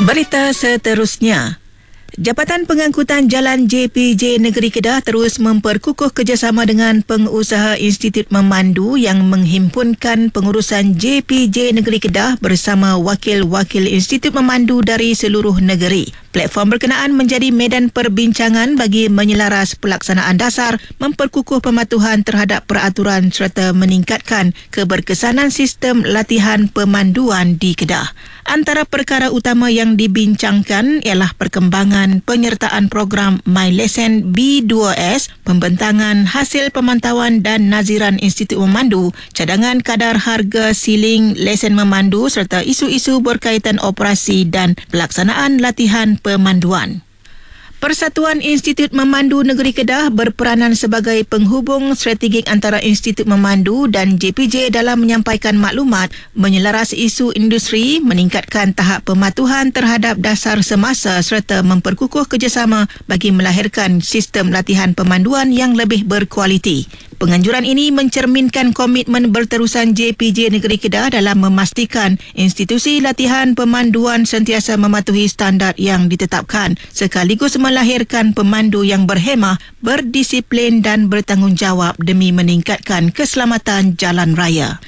Berita seterusnya. Jabatan Pengangkutan Jalan JPJ Negeri Kedah terus memperkukuh kerjasama dengan pengusaha Institut Memandu yang menghimpunkan pengurusan JPJ Negeri Kedah bersama wakil-wakil Institut Memandu dari seluruh negeri. Platform berkenaan menjadi medan perbincangan bagi menyelaras pelaksanaan dasar, memperkukuh pematuhan terhadap peraturan serta meningkatkan keberkesanan sistem latihan pemanduan di Kedah. Antara perkara utama yang dibincangkan ialah perkembangan penyertaan program MyLesen B2S, pembentangan hasil pemantauan dan naziran Institut Memandu, cadangan kadar harga siling lesen memandu serta isu-isu berkaitan operasi dan pelaksanaan latihan pemanduan. Persatuan Institut Memandu Negeri Kedah berperanan sebagai penghubung strategik antara Institut Memandu dan JPJ dalam menyampaikan maklumat, menyelaras isu industri, meningkatkan tahap pematuhan terhadap dasar semasa serta memperkukuh kerjasama bagi melahirkan sistem latihan pemanduan yang lebih berkualiti. Penganjuran ini mencerminkan komitmen berterusan JPJ Negeri Kedah dalam memastikan institusi latihan pemanduan sentiasa mematuhi standard yang ditetapkan sekaligus melahirkan pemandu yang berhemah, berdisiplin dan bertanggungjawab demi meningkatkan keselamatan jalan raya.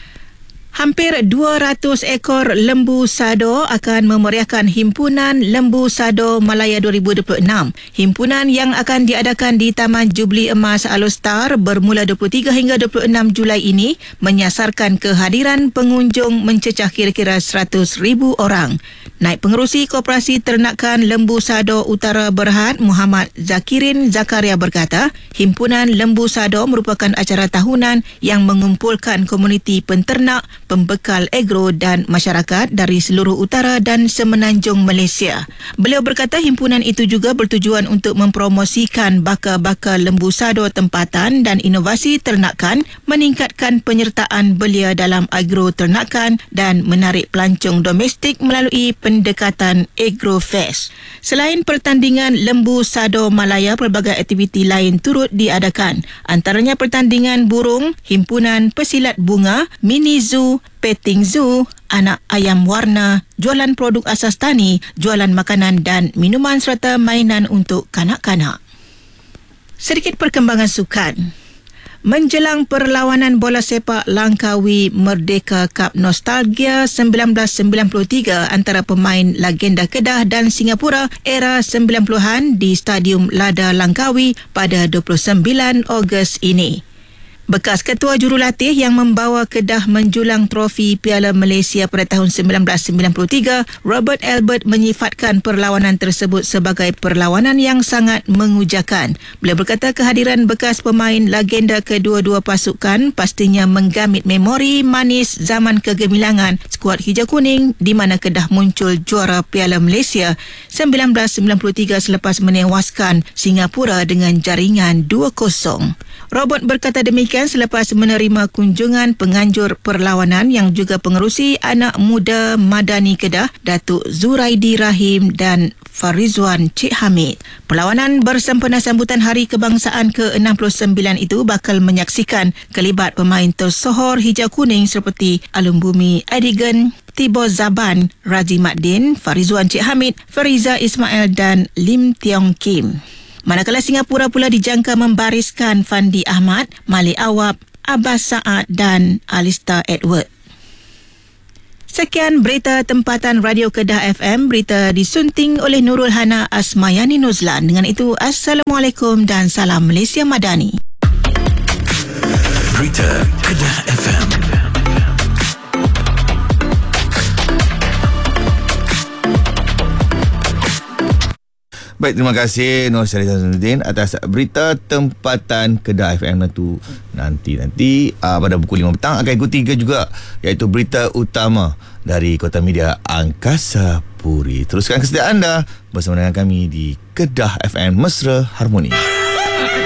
Hampir 200 ekor lembu sado akan memeriahkan Himpunan Lembu Sado Malaya 2026. Himpunan yang akan diadakan di Taman Jubli Emas Alostar bermula 23 hingga 26 Julai ini menyasarkan kehadiran pengunjung mencecah kira-kira 100,000 orang. Naib Pengerusi Koperasi Ternakan Lembu Sado Utara Berhad, Muhammad Zakirin Zakaria berkata, Himpunan Lembu Sado merupakan acara tahunan yang mengumpulkan komuniti penternak, pembekal agro dan masyarakat dari seluruh utara dan semenanjung Malaysia. Beliau berkata himpunan itu juga bertujuan untuk mempromosikan bakal-bakal lembu sado tempatan dan inovasi ternakan, meningkatkan penyertaan belia dalam agro ternakan dan menarik pelancong domestik melalui pendekatan Agrofest. Selain pertandingan Lembu Sado Malaya, pelbagai aktiviti lain turut diadakan. Antaranya pertandingan burung, himpunan pesilat bunga, mini zoo, petting zoo, anak ayam warna, jualan produk asas tani, jualan makanan dan minuman serta mainan untuk kanak-kanak. Sedikit perkembangan sukan. Menjelang perlawanan bola sepak Langkawi Merdeka Cup Nostalgia 1993 antara pemain legenda Kedah dan Singapura era 90-an di Stadium Lada Langkawi pada 29 Ogos ini. Bekas ketua jurulatih yang membawa Kedah menjulang trofi Piala Malaysia pada tahun 1993, Robert Albert menyifatkan perlawanan tersebut sebagai perlawanan yang sangat mengujakan. Beliau berkata kehadiran bekas pemain legenda kedua-dua pasukan pastinya menggamit memori manis zaman kegemilangan skuad hijau kuning di mana Kedah muncul juara Piala Malaysia 1993 selepas menewaskan Singapura dengan jaringan 2-0. Robert berkata demikian selepas menerima kunjungan penganjur perlawanan yang juga pengerusi anak muda Madani Kedah, Datuk Zuraidi Rahim dan Farizwan Cik Hamid. Perlawanan bersempena sambutan Hari Kebangsaan ke-69 itu bakal menyaksikan kelibat pemain tersohor hijau kuning seperti Alun Bumi Adigan, Tibor Zaban, Razi Maddin, Farizwan Cik Hamid, Fariza Ismail dan Lim Tiong Kim. Manakala Singapura pula dijangka membariskan Fandi Ahmad, Malik Awab, Abbas Saad dan Alista Edward. Sekian berita tempatan Radio Kedah FM. Berita disunting oleh Nurul Hana Asmayani Nuzlan. Dengan itu, Assalamualaikum dan salam Malaysia Madani. Berita Kedah FM. Baik, terima kasih Nur Syarif Hasanuddin atas berita tempatan Kedah FM itu. Nanti pada pukul 5 petang akan ikuti juga iaitu berita utama dari Kota Media Angkasa Puri. Teruskan kesetiaan anda bersama dengan kami di Kedah FM Mesra Harmoni.